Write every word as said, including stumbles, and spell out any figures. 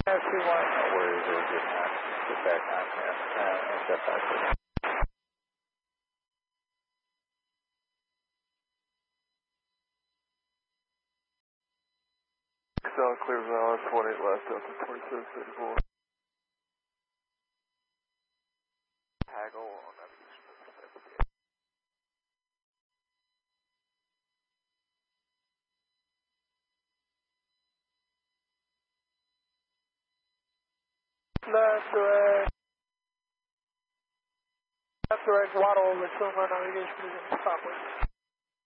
S two one, no worries, we'll get on, get back on here, uh, and get back to you. South clear valid, one eight left, Delta twenty-seven thirty-four. Haggle on that position. Left, direct, left, direct, waddle over, so my navigation is in stop with.